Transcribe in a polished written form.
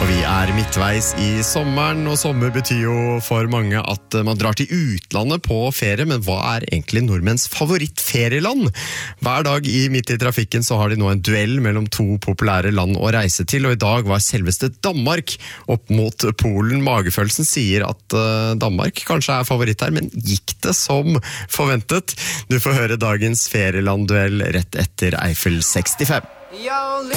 Og vi midtveis i sommeren, og sommer betyr jo for mange at man drar til utlandet på ferie, men hva egentlig nordmenns favorittferieland? Hver dag i Midt i trafikken så har de nå en duell mellom to populære land å reise til, og i dag var selveste Danmark opp mot Polen. Magefølelsen sier at Danmark kanskje favoritt her, men gikk det som forventet? Du får høre dagens ferielandduell rett etter Eiffel 65.